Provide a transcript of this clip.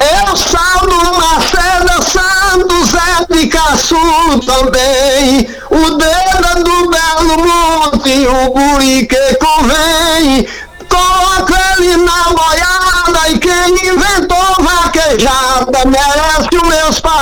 Eu saldo Marcelo, saldo Zé de Caçu também, o dedo do Belo Monte, o guri que convém. Coloca ele na boiada e quem inventou vaquejada merece os meus parabéns.